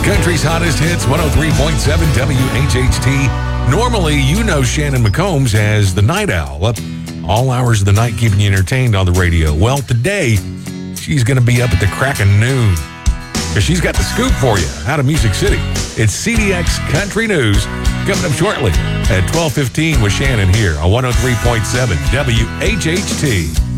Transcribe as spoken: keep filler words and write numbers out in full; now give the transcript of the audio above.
Country's hottest hits, one oh three point seven W H H T. Normally, you know Shannon McCombs as the Night Owl, up all hours of the night keeping you entertained on the radio. Well, today, she's going to be up at the crack of noon because she's got the scoop for you out of Music City. It's C D X Country News coming up shortly at twelve fifteen with Shannon here on one oh three point seven W H H T.